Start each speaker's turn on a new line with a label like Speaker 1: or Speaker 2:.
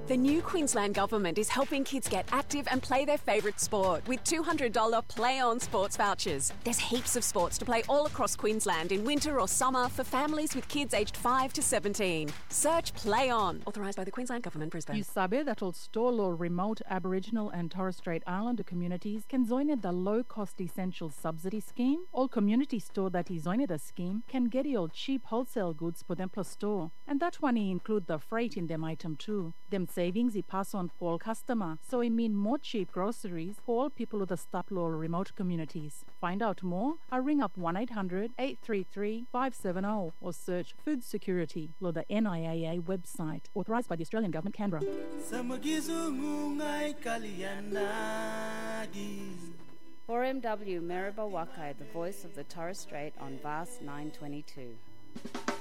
Speaker 1: The new Queensland Government is helping kids get active and play their favourite sport with $200 Play On sports vouchers. There's heaps of sports to play all across Queensland in winter or summer for families with kids aged 5 to 17. Search Play On. Authorised by the Queensland Government, Brisbane.
Speaker 2: You sabe that all stall or remote Aboriginal and Torres Strait Islander communities can join the low-cost essential subsidy scheme. All communities store that is joined the scheme can get all cheap wholesale goods for them plus store. And that one include the freight in them item too. Them savings he pass on for all customer, so it mean more cheap groceries for all people with the staple or remote communities. Find out more or ring up 1-800-833-570 or search Food Security or the NIAA website. Authorised by the Australian Government, Canberra.
Speaker 3: For MW Maribor Wakai, the voice of the Torres Strait on Vast 922.